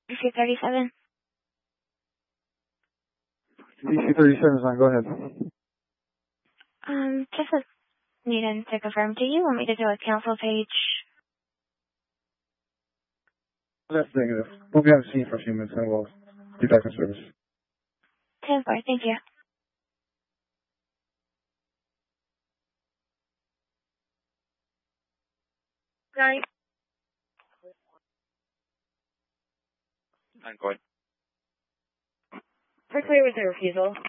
DC-37. DC-37 is on. Go ahead. Just needing to confirm, do you want me to do a cancel page? That's negative. We'll be on the scene for a few minutes and we'll be back in service. 10-4, thank you. Sorry. I'm going. For clear with the refusal.